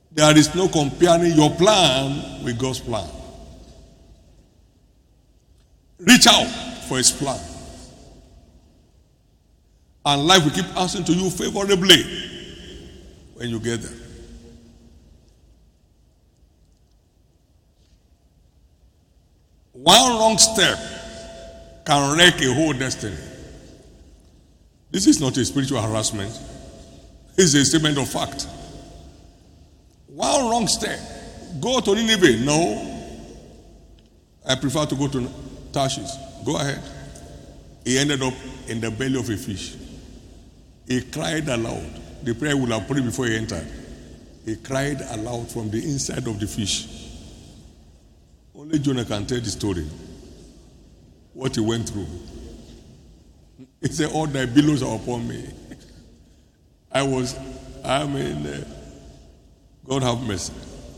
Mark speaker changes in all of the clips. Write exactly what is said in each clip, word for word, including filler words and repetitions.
Speaker 1: There is no comparing your plan with God's plan. Reach out for his plan. And life will keep answering to you favorably when you get there. One wrong step can wreck a whole destiny. This is not a spiritual harassment. It's a statement of fact. One wrong step. Go to Nineveh. No. I prefer to go to Tarshish. Go ahead. He ended up in the belly of a fish. He cried aloud. The prayer would have prayed before he entered. He cried aloud from the inside of the fish. Only Jonah can tell the story. What he went through. He said, all thy billows are upon me. I was, I mean, uh, God have mercy.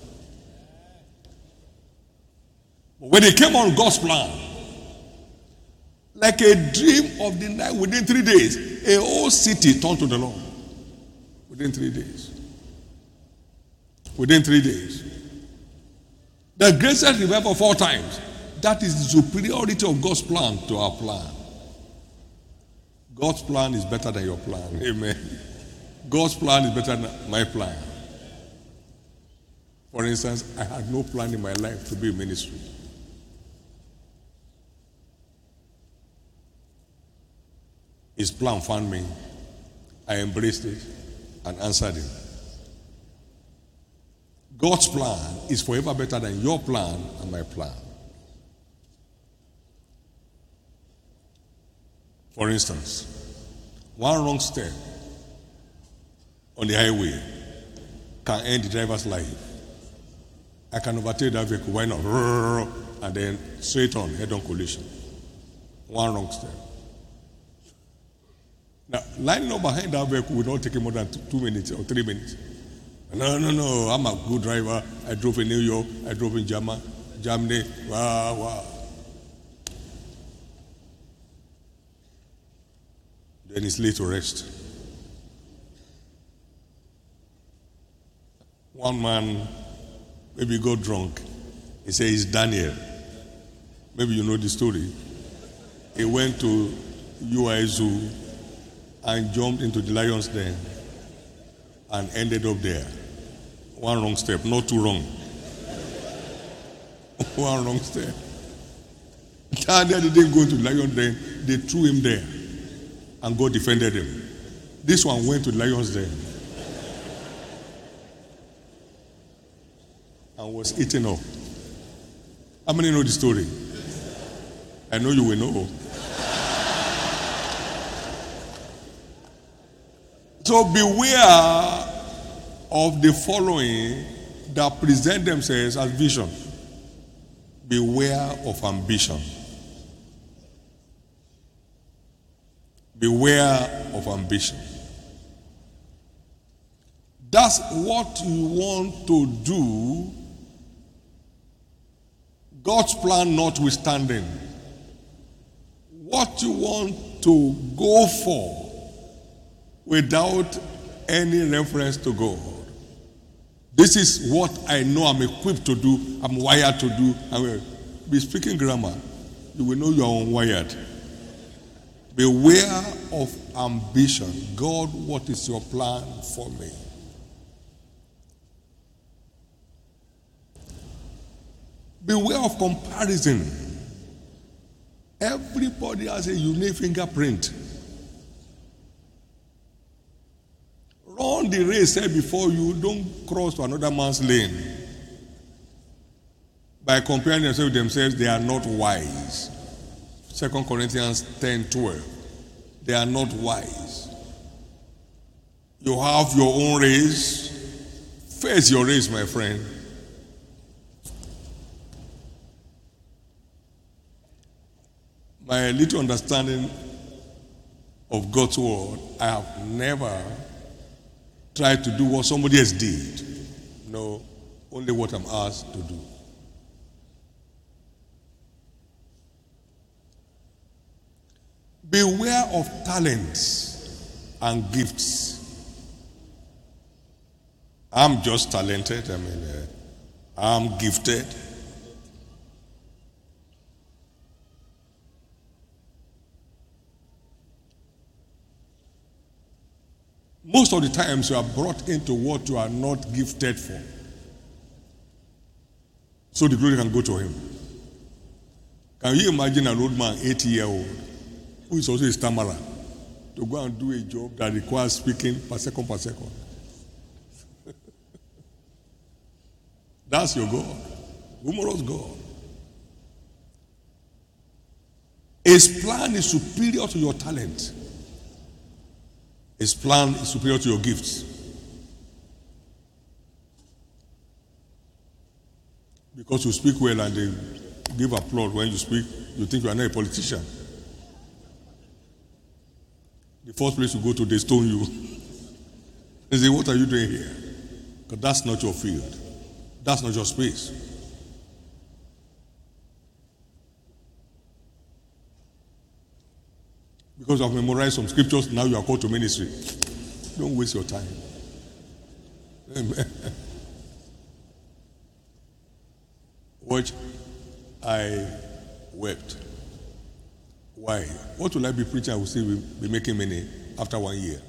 Speaker 1: But when he came on God's plan, like a dream of the night, within three days, a whole city turned to the Lord. Within three days. Within three days. The greatest revival of all times. That is the superiority of God's plan to our plan. God's plan is better than your plan. Amen. God's plan is better than my plan. For instance, I had no plan in my life to be in ministry. His plan found me. I embraced it and answered him. God's plan is forever better than your plan and my plan. For instance, one wrong step on the highway can end the driver's life. I can overtake that vehicle, why not? And then straight on, head-on collision. One wrong step. Now, lining up behind that vehicle would not take more than two minutes or three minutes. No, no, no, I'm a good driver. I drove in New York. I drove in Germany. Germany. Wow, wow. Then it's late to rest. One man maybe got drunk. He said, it's Daniel. Maybe you know the story. He went to U I Zoo and jumped into the lion's den and ended up there. One wrong step, not too wrong. One wrong step. Daniel didn't go to the lion's den. They threw him there and God defended him. This one went to the lion's den and was eaten up. How many know the story? I know you will know. So beware of the following that present themselves as vision. Beware of ambition. Beware of ambition. That's what you want to do, God's plan notwithstanding. What you want to go for without any reference to God. This is what I know I'm equipped to do, I'm wired to do. I will be speaking grammar. You will know you are unwired. Beware of ambition. God, what is your plan for me? Beware of comparison. Everybody has a unique fingerprint. Run the race set before you. Don't cross to another man's lane. By comparing themselves with themselves, they are not wise. Second Corinthians ten twelve. They are not wise. You have your own race. Face your race, my friend. My little understanding of God's word, I have never tried to do what somebody else did. No, only what I'm asked to do. Beware of talents and gifts. I'm just talented. I mean, uh, I'm gifted. Most of the times you are brought into what you are not gifted for, so the glory can go to him. Can you imagine an old man, eighty year old, who is also a stammerer, to go and do a job that requires speaking per second per second? That's your God. Humorous God. His plan is superior to your talent. His plan is superior to your gifts. Because you speak well and they give applause when you speak, you think you are not a politician. The first place you go to, they stone you. They say, what are you doing here? Because that's not your field. That's not your space. Because you have memorized some scriptures, now you are called to ministry. Don't waste your time. Amen. Watch, I wept. Why? What will I be preaching? I will still be, be making money after one year.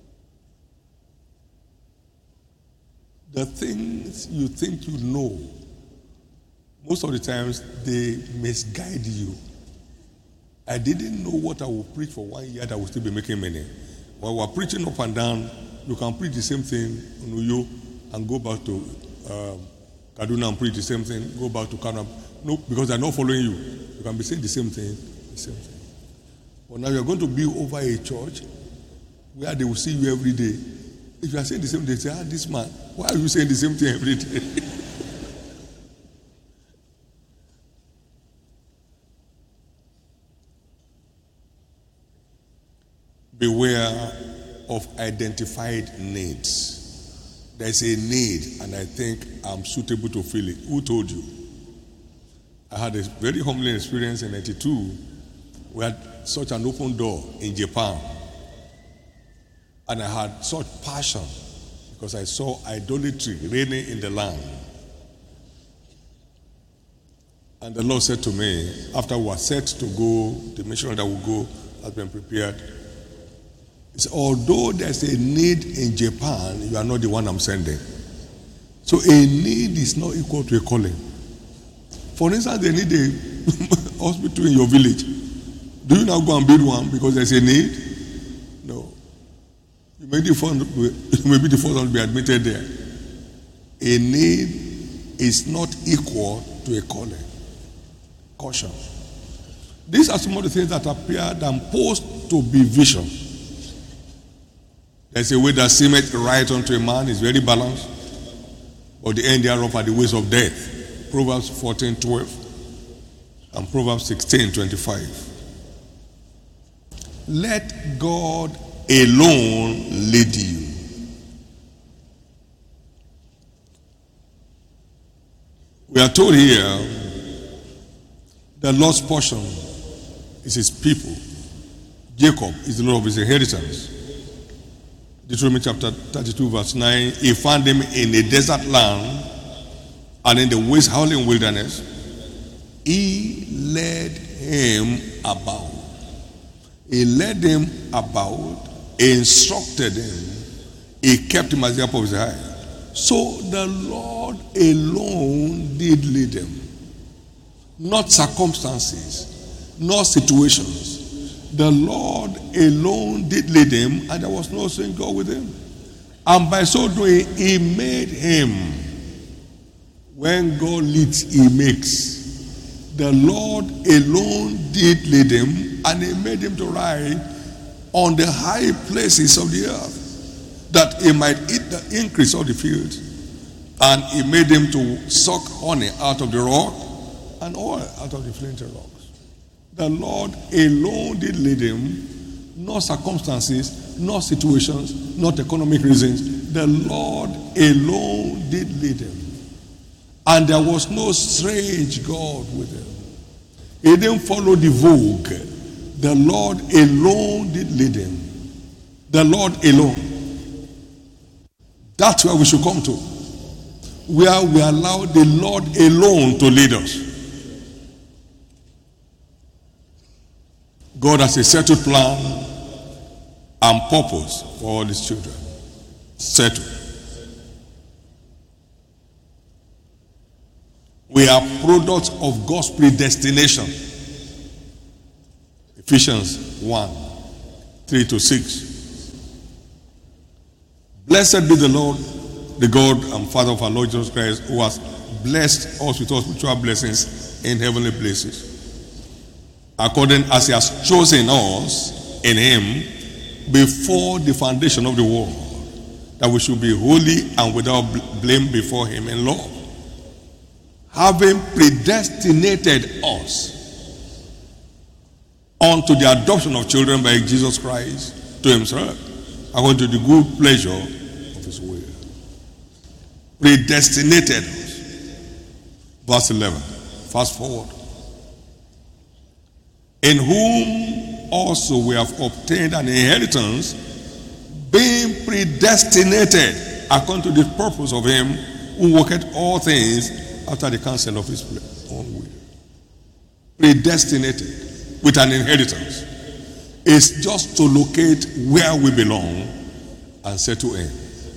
Speaker 1: The things you think you know, most of the times they misguide you. I didn't know what I would preach for one year that I would still be making money. When we're preaching up and down, you can preach the same thing in Uyo and go back to um, Kaduna and preach the same thing, go back to Kaduna. No, because they're not following you. You can be saying the same thing, the same thing. But now you're going to be over a church where they will see you every day. If you are saying the same thing, they say, ah, this man, why are you saying the same thing every day? Beware of identified needs. There's a need, and I think I'm suitable to fill it. Who told you? I had a very humbling experience in ninety-two. We had such an open door in Japan. And I had such passion because I saw idolatry reigning in the land. And the Lord said to me, after we were set to go, the mission that will go has been prepared. He said, although there's a need in Japan, you are not the one I'm sending. So a need is not equal to a calling. For instance, they need a hospital in your village. Do you now go and build one because there's a need? No. You may, the first, you may be the first one to be admitted there. A need is not equal to a calling. Caution. These are some of the things that appeared and posed to be vision. There's a way that seemeth right unto a man, is very balanced, but the end thereof are the ways of death. Proverbs fourteen twelve and Proverbs sixteen twenty-five. Let God alone lead you. We are told here the Lord's portion is his people. Jacob is the Lord of his inheritance. Deuteronomy chapter thirty-two verse nine, he found him in a desert land and in the waste howling wilderness. He led him about. He led him about, he instructed him, he kept him as the apple of his eye. So the Lord alone did lead him. Not circumstances, not situations. The Lord alone did lead him, and there was no stranger with him. And by so doing, he made him. When God leads, he makes. The Lord alone did lead him, and he made him to ride on the high places of the earth, that he might eat the increase of the field. And he made him to suck honey out of the rock and oil out of the flinty rocks. The Lord alone did lead him, not circumstances, not situations, not economic reasons. The Lord alone did lead him. And there was no strange God with him. He didn't follow the vogue. The Lord alone did lead him. The Lord alone. That's where we should come to. Where we allow the Lord alone to lead us. God has a settled plan and purpose for all his children. Settled. We are products of God's predestination. Ephesians one, three to six. Blessed be the Lord, the God and Father of our Lord Jesus Christ, who has blessed us with all spiritual blessings in heavenly places, according as he has chosen us in him before the foundation of the world, that we should be holy and without blame before him in love, having predestinated us unto the adoption of children by Jesus Christ to himself, according to the good pleasure of his will. Predestinated us. Verse eleven. Fast forward. In whom also we have obtained an inheritance, being predestinated according to the purpose of him who worketh all things after the counsel of his own will. Predestinated with an inheritance is just to locate where we belong and settle in.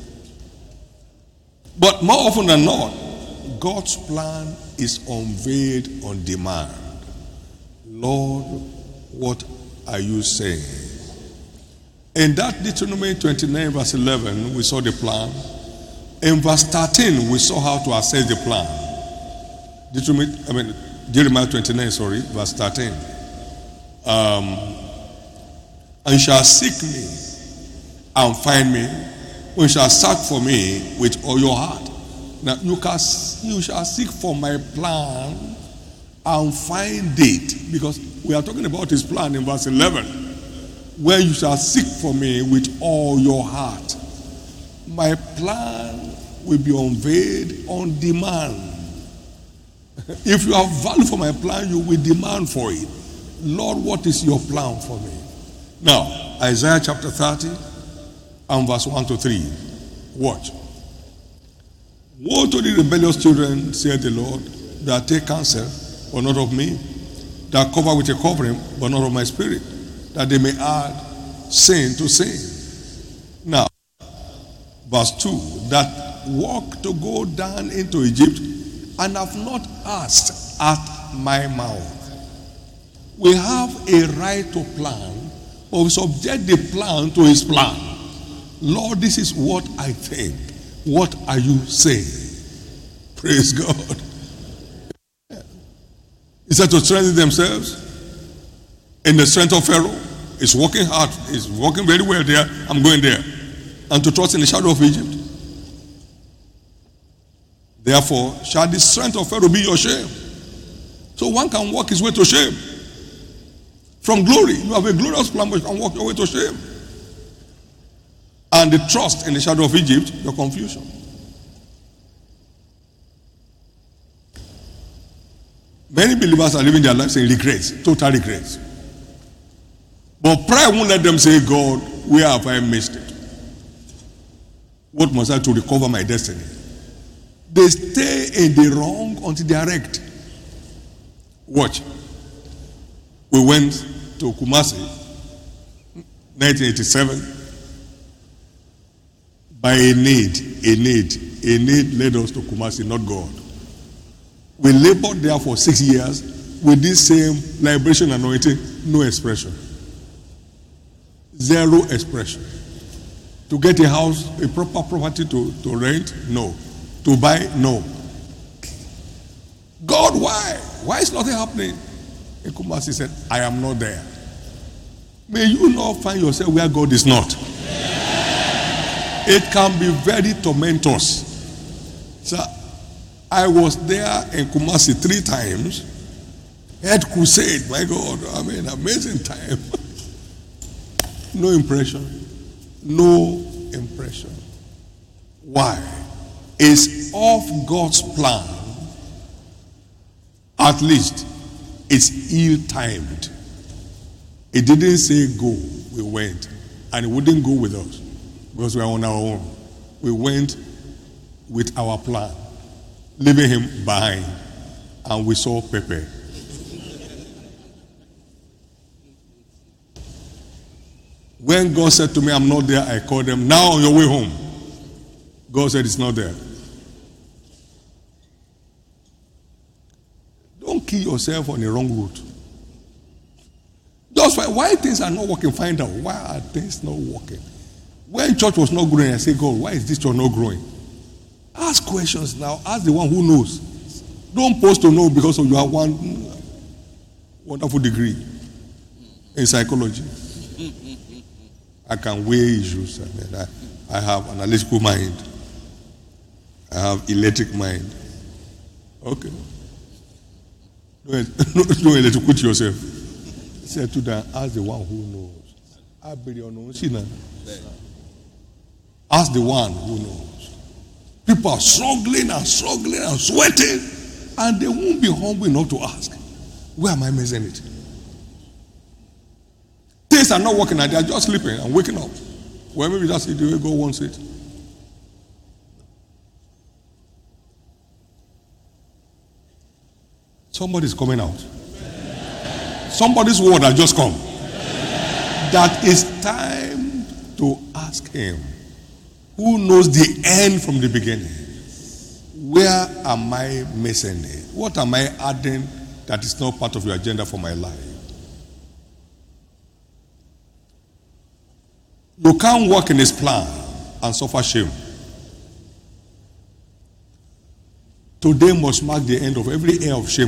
Speaker 1: But more often than not, God's plan is unveiled on demand. Lord, what are you saying? In that Deuteronomy twenty-nine verse eleven, we saw the plan. In verse thirteen, we saw how to assess the plan. Deuteronomy, I mean, Jeremiah twenty-nine, sorry, verse thirteen. Um, and you shall seek me and find me when you shall search for me with all your heart. Now you can you shall seek for my plan and find it, because we are talking about his plan in verse eleven, where you shall seek for me with all your heart. My plan will be unveiled on demand. If you have value for my plan, you will demand for it. Lord, what is your plan for me? Now, Isaiah chapter thirty and verse one to three. Watch. Woe to the rebellious children, saith the Lord, that take counsel, but not of me, that cover with a covering, but not of my spirit, that they may add sin to sin. Now, verse two, that walk to go down into Egypt, and have not asked at my mouth. We have a right to plan, but we subject the plan to his plan. Lord, this is what I think. What are you saying? Praise God. He said to strengthen themselves in the strength of Pharaoh. It's working hard. It's working very well there. I'm going there. And to trust in the shadow of Egypt. Therefore, shall the strength of Pharaoh be your shame? So one can walk his way to shame. From glory, you have a glorious plan, but you can walk your way to shame. And the trust in the shadow of Egypt, your confusion. Many believers are living their lives in regrets, total regrets. But pride won't let them say, God, where have I missed it? What must I do to recover my destiny? They stay in the wrong until they are wrecked. Watch. We went to Kumasi, nineteen eighty-seven. By a need, a need, a need led us to Kumasi, not God. We labored there for six years with this same liberation anointing, no expression. Zero expression. To get a house, a proper property to, to rent, no. To buy, no. God, why? Why is nothing happening? And Kumasi said, I am not there. May you not find yourself where God is not. It can be very tormentous. So I was there in Kumasi three times. Head crusade, my God, I mean, amazing time. No impression. No impression. Why? It's of God's plan. At least it's ill-timed. It didn't say go, we went. And it wouldn't go with us because we are on our own. we went with our plan, leaving him behind, and we saw Pepe. When God said to me, I'm not there, I called them, now on your way home. God said, it's not there. Don't kill yourself on the wrong route. Just why, why things are not working, find out. Why are things not working? When church was not growing, I say, God, why is this church not growing? Ask questions now. Ask the one who knows. Don't post to know because of you have one wonderful degree in psychology. I can weigh issues. I mean, I, I have an analytical mind. I have electric mind. Okay. Don't, don't electrocute yourself. Say to them, ask the one who knows. Ask the one who knows. People are struggling and struggling and sweating, and they won't be humble enough to ask, where am I missing it? Things are not working and they are just sleeping and waking up. Well, maybe that's the way God wants it. Somebody's coming out. Somebody's word has just come. That is time to ask him, who knows the end from the beginning. Where am I missing it? What am I adding that is not part of your agenda for my life? You can't work in his plan and suffer shame. Today must mark the end of every air of shame